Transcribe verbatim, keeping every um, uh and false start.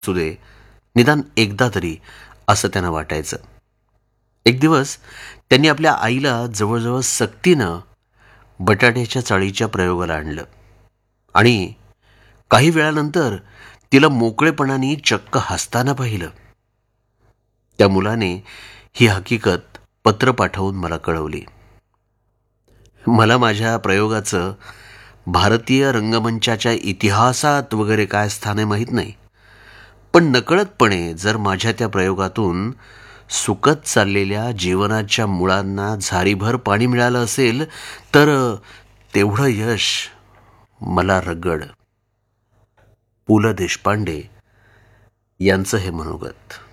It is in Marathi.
असू दे, निदान एकदा तरी, असं त्यांना वाटायचं. एक दिवस त्यांनी आपल्या आईला जवळजवळ सक्तीनं बटाट्याच्या चाळीच्या प्रयोगाला आणलं आणि काही वेळानंतर तिला मोकळेपणाने चक्क हसताना पाहिलं. त्या मुलाने ही हकीकत पत्र पाठवून मला कळवली. मला माझ्या प्रयोगाचं भारतीय रंगमंचाच्या इतिहासात वगैरे काय स्थान आहे माहीत नाही, पण नकळतपणे जर माझ्या त्या प्रयोगातून सुकत चाललेल्या जीवनाच्या मुळांना झारीभर पाणी मिळालं असेल, तर तेवढं यश मला रगड. पु ल देशपांडे यांचं हे मनोगत.